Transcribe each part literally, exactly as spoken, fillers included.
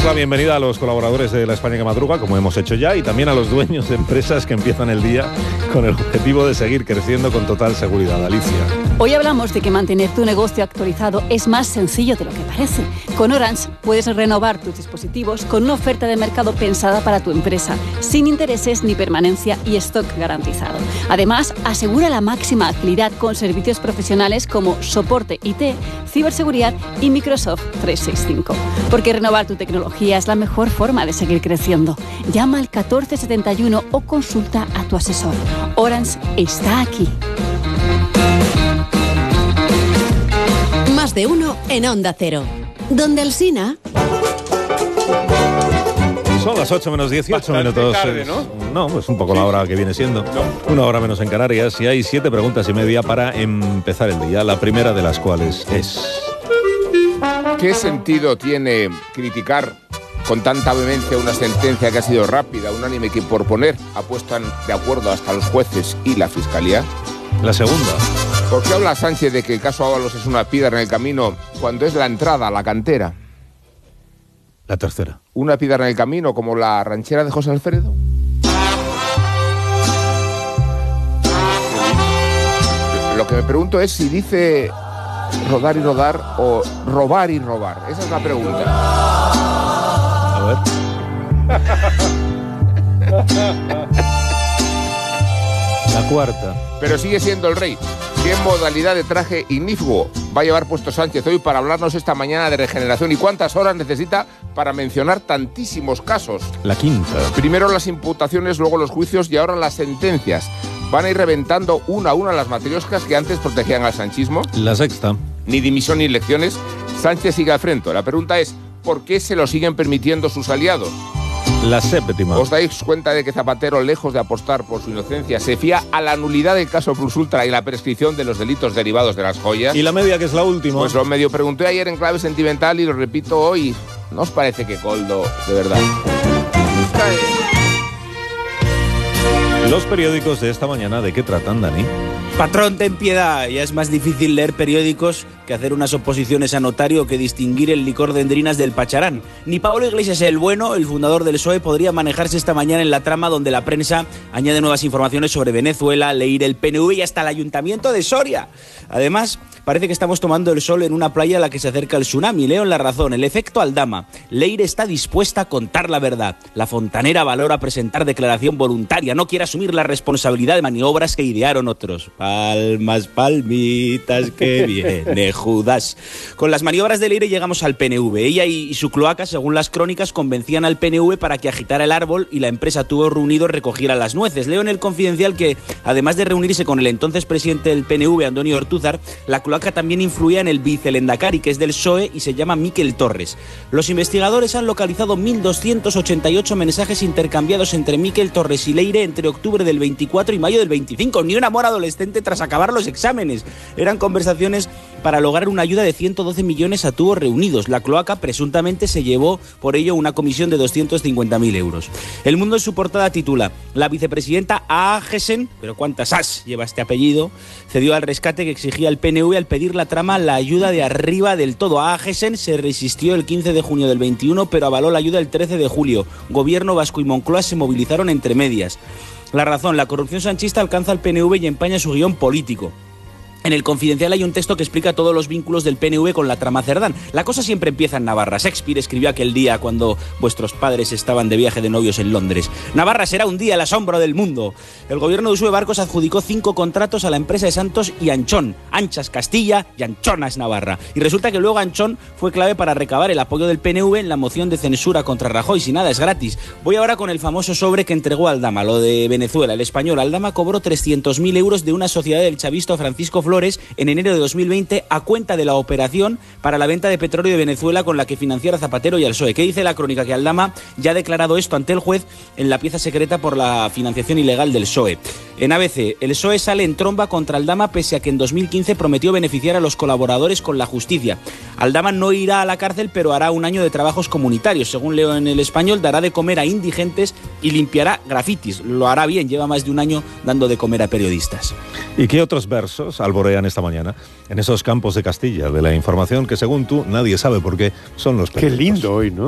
Damos la bienvenida a los colaboradores de La España que Madruga, como hemos hecho ya, y también a los dueños de empresas que empiezan el día con el objetivo de seguir creciendo con total seguridad. Alicia. Hoy hablamos de que mantener tu negocio actualizado es más sencillo de lo que parece. Con Orange puedes renovar tus dispositivos con una oferta de mercado pensada para tu empresa, sin intereses ni permanencia y stock garantizado. Además, asegura la máxima agilidad con servicios profesionales como soporte I T, ciberseguridad y Microsoft trescientos sesenta y cinco. Porque renovar tu tecnología es la mejor forma de seguir creciendo. Llama al catorce setenta y uno o consulta a tu asesor. Orange está aquí. Más de uno en Onda Cero. Donde Alsina. Son las ocho menos dieciocho minutos. Tarde, ¿no? No, pues un poco la hora que viene siendo. No. Una hora menos en Canarias y hay siete preguntas y media para empezar el día. La primera de las cuales es... ¿Qué sentido tiene criticar con tanta vehemencia una sentencia que ha sido rápida, unánime, que por poner ha puesto de acuerdo hasta los jueces y la Fiscalía? La segunda. ¿Por qué habla Sánchez de que el caso Ábalos es una piedra en el camino cuando es la entrada a la cantera? La tercera. ¿Una piedra en el camino como la ranchera de José Alfredo? Lo que me pregunto es si dice rodar y rodar o robar y robar. Esa es la pregunta. A ver. La cuarta. Pero sigue siendo el rey. ¿Qué modalidad de traje ignífugo va a llevar puesto Sánchez hoy para hablarnos esta mañana de regeneración? ¿Y cuántas horas necesita para mencionar tantísimos casos? La quinta. Primero las imputaciones, luego los juicios y ahora las sentencias. ¿Van a ir reventando una a una las matrioscas que antes protegían al sanchismo? La sexta. Ni dimisión ni elecciones. Sánchez sigue al frente. La pregunta es, ¿por qué se lo siguen permitiendo sus aliados? La séptima. ¿Os dais cuenta de que Zapatero, lejos de apostar por su inocencia, se fía a la nulidad del caso Plus Ultra y la prescripción de los delitos derivados de las joyas? Y la media, que es la última. Pues lo medio pregunté ayer en clave sentimental y lo repito hoy. ¿No os parece que Coldo, de verdad? Los periódicos de esta mañana, ¿de qué tratan, Dani? Patrón, ten piedad. Ya es más difícil leer periódicos que hacer unas oposiciones a notario que distinguir el licor de endrinas del pacharán. Ni Pablo Iglesias el Bueno, el fundador del P S O E, podría manejarse esta mañana en la trama donde la prensa añade nuevas informaciones sobre Venezuela, Leire, el P N V y hasta el Ayuntamiento de Soria. Además, parece que estamos tomando el sol en una playa a la que se acerca el tsunami. Leo en La Razón, el efecto Aldama. Leire está dispuesta a contar la verdad. La fontanera valora presentar declaración voluntaria. No quiere asumir la responsabilidad de maniobras que idearon otros. Palmas, palmitas, que viene Judas. Con las maniobras de Leire llegamos al P N V. Ella y su cloaca, según las crónicas, convencían al P N V para que agitara el árbol y la empresa Tuvo Reunidos recogiera las nueces. Leo en el Confidencial que, además de reunirse con el entonces presidente del P N V, Antonio Ortúzar, la cloaca también influía en el vicelendakari, que es del P S O E y se llama Miquel Torres. Los investigadores han localizado mil doscientos ochenta y ocho mensajes intercambiados entre Miquel Torres y Leire entre octubre del veinticuatro y mayo del veinticinco. Ni un amor adolescente tras acabar los exámenes. Eran conversaciones para lograr una ayuda de ciento doce millones a Tubos Reunidos. La cloaca presuntamente se llevó por ello una comisión de doscientos cincuenta mil euros. El Mundo en su portada titula: la vicepresidenta Aagesen, pero cuántas as lleva este apellido, cedió al rescate que exigía el P N V al pedir la trama la ayuda de arriba del todo. Aagesen se resistió el quince de junio del veintiuno, pero avaló la ayuda el trece de julio. Gobierno vasco y Moncloa se movilizaron entre medias. La Razón, la corrupción sanchista alcanza al P N V y empaña su guión político. En el Confidencial hay un texto que explica todos los vínculos del P N V con la trama Cerdán. La cosa siempre empieza en Navarra. Shakespeare escribió aquel día cuando vuestros padres estaban de viaje de novios en Londres. Navarra será un día el asombro del mundo. El gobierno de U S B Barcos adjudicó cinco contratos a la empresa de Santos y Anchón. Anchas Castilla y Anchonas Navarra. Y resulta que luego Anchón fue clave para recabar el apoyo del P N V en la moción de censura contra Rajoy. Si nada es gratis. Voy ahora con el famoso sobre que entregó Aldama, lo de Venezuela. El español Aldama cobró trescientos mil euros de una sociedad del chavisto Francisco Flores en enero de dos mil veinte a cuenta de la operación para la venta de petróleo de Venezuela con la que financiara Zapatero y al P S O E. ¿Qué dice la crónica? Que Aldama ya ha declarado esto ante el juez en la pieza secreta por la financiación ilegal del P S O E. En A B C, el P S O E sale en tromba contra Aldama pese a que en dos mil quince prometió beneficiar a los colaboradores con la justicia. Aldama no irá a la cárcel, pero hará un año de trabajos comunitarios. Según leo en El Español, dará de comer a indigentes y limpiará grafitis. Lo hará bien, lleva más de un año dando de comer a periodistas. ¿Y qué otros versos alborean esta mañana en esos campos de Castilla de la información que, según tú, nadie sabe por qué son los periódicos? Qué lindo hoy, ¿no?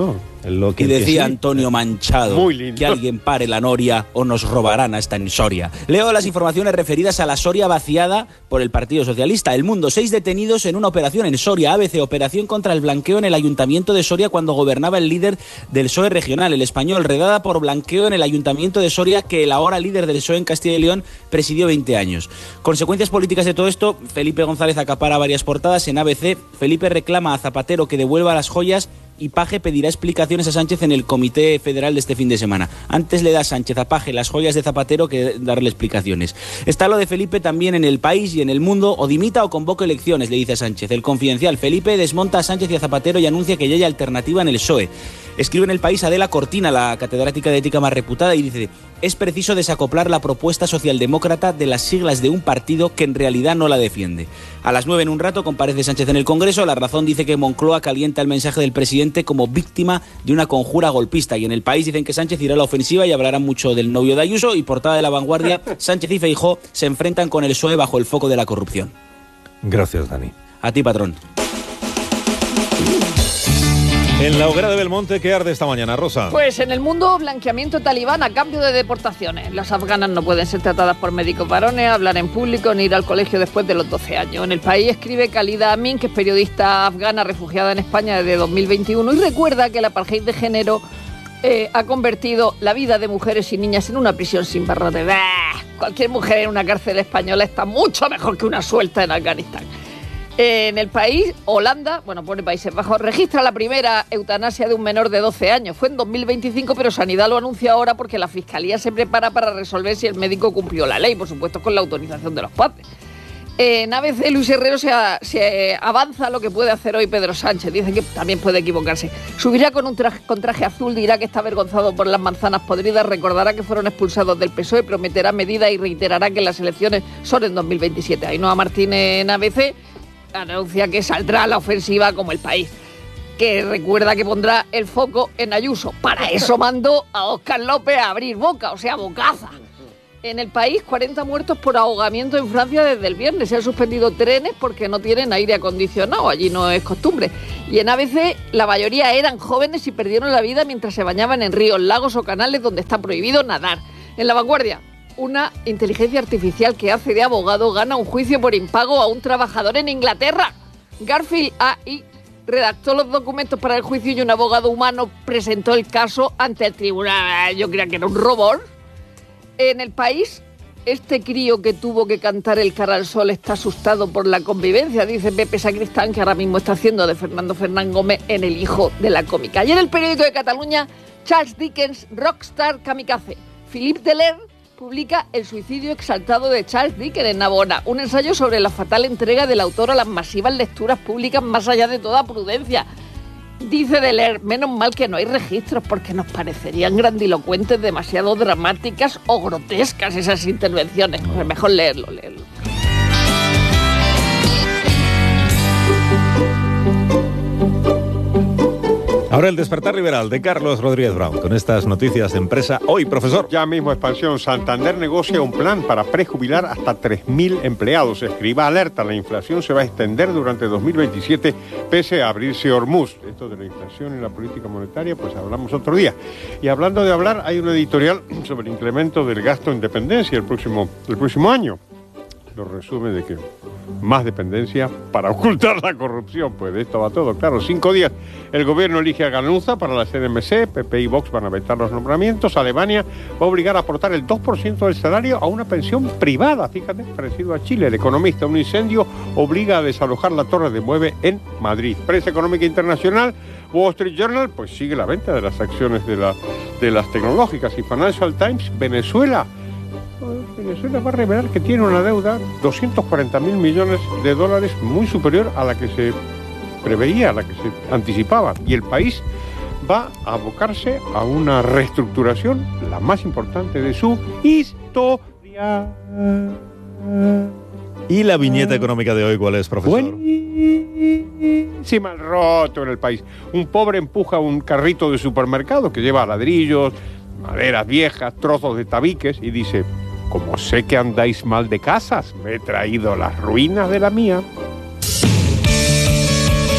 Lo que y decía sí. Antonio Manchado, Muy lindo. que alguien pare la noria o nos robarán hasta en Soria. Leo las informaciones referidas a la Soria vaciada por el Partido Socialista. El Mundo, seis detenidos en una operación en Soria. A B C, operación contra el blanqueo en el Ayuntamiento de Soria cuando gobernaba el líder del P S O E regional, el Español. Redada por blanqueo en el Ayuntamiento de Soria que el ahora líder del P S O E en Castilla y León presidió veinte años. Consecuencias políticas de todo esto, Felipe González acapara varias portadas. En A B C, Felipe reclama a Zapatero que devuelva las joyas y Paje pedirá explicaciones a Sánchez en el Comité Federal de este fin de semana. Antes le da Sánchez a Paje las joyas de Zapatero que darle explicaciones. Está lo de Felipe también en El País y en El Mundo. O dimita o convoque elecciones, le dice a Sánchez. El Confidencial, Felipe desmonta a Sánchez y a Zapatero y anuncia que ya hay alternativa en el P S O E. Escribe en El País Adela Cortina, la catedrática de ética más reputada, y dice: es preciso desacoplar la propuesta socialdemócrata de las siglas de un partido que en realidad no la defiende. A las nueve en un rato comparece Sánchez en el Congreso. La Razón dice que Moncloa calienta el mensaje del presidente como víctima de una conjura golpista. Y en El País dicen que Sánchez irá a la ofensiva y hablarán mucho del novio de Ayuso. Y portada de La Vanguardia, Sánchez y Feijóo se enfrentan con el P S O E bajo el foco de la corrupción. Gracias, Dani. A ti, patrón. En la hoguera de Belmonte, ¿qué arde esta mañana, Rosa? Pues en El Mundo, blanqueamiento talibán a cambio de deportaciones. Las afganas no pueden ser tratadas por médicos varones, hablar en público ni ir al colegio después de los doce años. En El País escribe Khalida Amin, que es periodista afgana refugiada en España desde dos mil veintiuno, y recuerda que el apartheid de género eh, ha convertido la vida de mujeres y niñas en una prisión sin barrotes. ¡Bah! Cualquier mujer en una cárcel española está mucho mejor que una suelta en Afganistán. En El País, Holanda, bueno, pone Países Bajos, registra la primera eutanasia de un menor de doce años. Fue en dos mil veinticinco, pero Sanidad lo anuncia ahora porque la Fiscalía se prepara para resolver si el médico cumplió la ley, por supuesto con la autorización de los padres. En A B C, Luis Herrero se, a, se avanza lo que puede hacer hoy Pedro Sánchez. Dice que también puede equivocarse. Subirá con un traje, con traje azul, dirá que está avergonzado por las manzanas podridas, recordará que fueron expulsados del P S O E, prometerá medidas y reiterará que las elecciones son en dos mil veintisiete. Ainhoa Martínez en A B C anuncia que saldrá a la ofensiva como El País, que recuerda que pondrá el foco en Ayuso. Para eso mandó a Óscar López a abrir boca, o sea, bocaza. En El País, cuarenta muertos por ahogamiento en Francia desde el viernes. Se han suspendido trenes porque no tienen aire acondicionado, allí no es costumbre. Y en A B C, la mayoría eran jóvenes y perdieron la vida mientras se bañaban en ríos, lagos o canales donde está prohibido nadar. En La Vanguardia, una inteligencia artificial que hace de abogado gana un juicio por impago a un trabajador en Inglaterra. Garfield A I redactó los documentos para el juicio y un abogado humano presentó el caso ante el tribunal. Yo creía que era un robot. En El País, este crío que tuvo que cantar el cara al sol está asustado por la convivencia, dice Pepe Sacristán, que ahora mismo está haciendo de Fernando Fernán Gómez en El hijo de la cómica. Y en El Periódico de Cataluña, Charles Dickens, rockstar kamikaze. Philippe Deler publica El suicidio exaltado de Charles Dickens en Navona, un ensayo sobre la fatal entrega del autor a las masivas lecturas públicas más allá de toda prudencia. Dice Deler, menos mal que no hay registros porque nos parecerían grandilocuentes, demasiado dramáticas o grotescas esas intervenciones. Pues mejor leerlo, leerlo. Ahora el despertar liberal de Carlos Rodríguez Brown, con estas noticias de empresa. Hoy, profesor. Ya mismo, Expansión. Santander negocia un plan para prejubilar hasta tres mil empleados. Escriba alerta, la inflación se va a extender durante dos mil veintisiete pese a abrirse Hormuz. Esto de la inflación y la política monetaria, pues hablamos otro día. Y hablando de hablar, hay un editorial sobre el incremento del gasto en dependencia el próximo, el próximo año. Lo resume de que más dependencia para ocultar la corrupción. Pues de esto va todo, claro. Cinco días. El gobierno elige a Ganuza para la C N M C, P P y Vox van a vetar los nombramientos. Alemania va a obligar a aportar el dos por ciento del salario a una pensión privada, fíjate, parecido a Chile. El Economista, un incendio obliga a desalojar la Torre de Mueve en Madrid. Prensa económica internacional, Wall Street Journal, pues sigue la venta de las acciones de, la, de las tecnológicas. Y Financial Times, Venezuela. Venezuela va a revelar que tiene una deuda doscientos cuarenta mil millones de dólares, muy superior a la que se preveía, a la que se anticipaba. Y el país va a abocarse a una reestructuración, la más importante de su historia. ¿Y la viñeta económica de hoy cuál es, profesor? Buenísima, roto en el país. Un pobre empuja un carrito de supermercado que lleva ladrillos, maderas viejas, trozos de tabiques y dice: como sé que andáis mal de casas, me he traído las ruinas de la mía.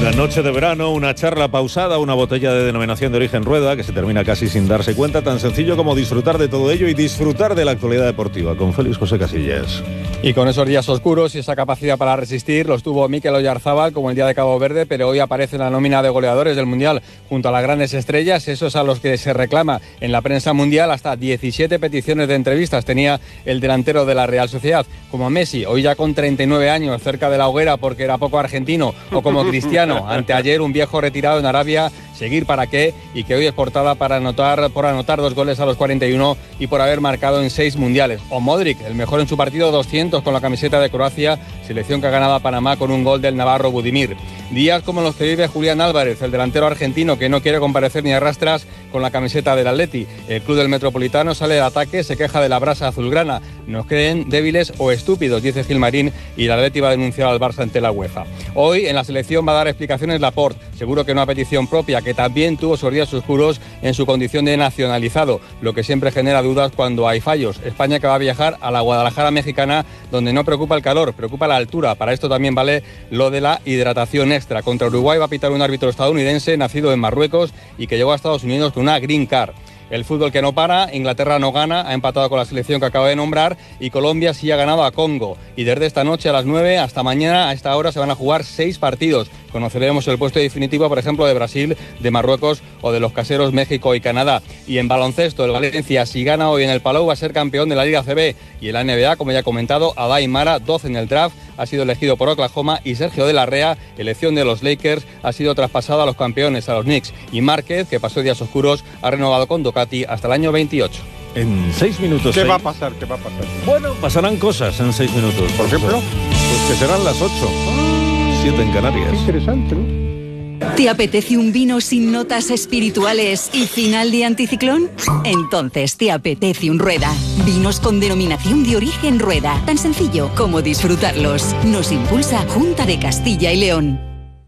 La noche de verano, una charla pausada, una botella de denominación de origen Rueda, que se termina casi sin darse cuenta, tan sencillo como disfrutar de todo ello y disfrutar de la actualidad deportiva, con Félix José Casillas. Y con esos días oscuros y esa capacidad para resistir, los tuvo Mikel Oyarzabal como el día de Cabo Verde, pero hoy aparece en la nómina de goleadores del Mundial junto a las grandes estrellas, esos a los que se reclama en la prensa mundial. Hasta diecisiete peticiones de entrevistas tenía el delantero de la Real Sociedad, como Messi, hoy ya con treinta y nueve años, cerca de la hoguera porque era poco argentino, o como Cristiano, anteayer un viejo retirado en Arabia, seguir para qué, y que hoy es portada para anotar, por anotar dos goles a los cuarenta y uno y por haber marcado en seis mundiales. O Modric, el mejor en su partido, doscientos con la camiseta de Croacia, selección que ha ganado a Panamá con un gol del navarro Budimir. Días como los que vive Julián Álvarez, el delantero argentino que no quiere comparecer ni a rastras con la camiseta del Atleti. El club del Metropolitano sale de ataque, se queja de la brasa azulgrana. Nos creen débiles o estúpidos, dice Gilmarín, y el Atleti va a denunciar al Barça ante la UEFA. Hoy en la selección va a dar explicaciones Laporte, seguro que no a petición propia, que también tuvo sus días oscuros en su condición de nacionalizado, lo que siempre genera dudas cuando hay fallos. España que va a viajar a la Guadalajara mexicana, donde no preocupa el calor, preocupa la altura. Para esto también vale lo de la hidratación extra. Contra Uruguay va a pitar un árbitro estadounidense nacido en Marruecos y que llegó a Estados Unidos con una green card. El fútbol que no para, Inglaterra no gana, ha empatado con la selección que acabo de nombrar, y Colombia sí ha ganado a Congo. Y desde esta noche a las nueve hasta mañana a esta hora se van a jugar seis partidos. Conoceremos el puesto definitivo, por ejemplo, de Brasil, de Marruecos o de los caseros México y Canadá. Y en baloncesto, el Valencia, si gana hoy en el Palau, va a ser campeón de la Liga C B. Y en la N B A, como ya he comentado, Adai Mara, doce en el draft, ha sido elegido por Oklahoma, y Sergio de la Rea, elección de los Lakers, ha sido traspasado a los campeones, a los Knicks. Y Márquez, que pasó días oscuros, ha renovado con Ducati hasta el año veintiocho. En seis minutos. ¿Qué seis. va a pasar? ¿Qué va a pasar? Bueno, pasarán cosas en seis minutos. ¿Por ejemplo? Pues que serán las ocho. Siete en Canarias. Qué interesante, ¿no? ¿Te apetece un vino sin notas espirituales y final de anticiclón? Entonces te apetece un Rueda. Vinos con denominación de origen Rueda. Tan sencillo como disfrutarlos. Nos impulsa Junta de Castilla y León.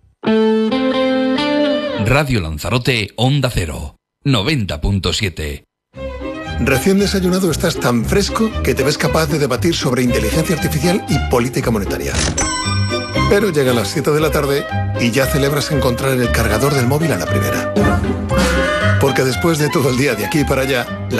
Radio Lanzarote, Onda Cero, noventa punto siete. Recién desayunado estás tan fresco que te ves capaz de debatir sobre inteligencia artificial y política monetaria. Pero llegan las siete de la tarde y ya celebras encontrar el cargador del móvil a la primera. Porque después de todo el día de aquí para allá, la